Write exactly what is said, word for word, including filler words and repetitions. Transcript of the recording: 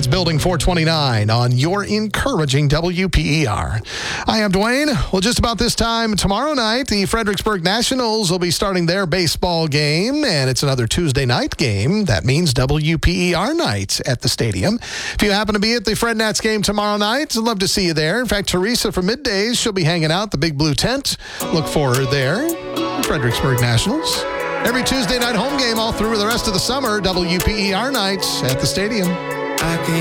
That's Building four twenty-nine on your encouraging W P E R. Hi, I'm Dwayne. Well, just about this time tomorrow night, the Fredericksburg Nationals will be starting their baseball game, and it's another Tuesday night game. That means W P E R night at the stadium. If you happen to be at the Fred Nats game tomorrow night, I'd love to see you there. In fact, Teresa from Middays, she'll be hanging out the big blue tent. Look for her there. Fredericksburg Nationals. Every Tuesday night home game all through the rest of the summer, W P E R nights at the stadium. I can't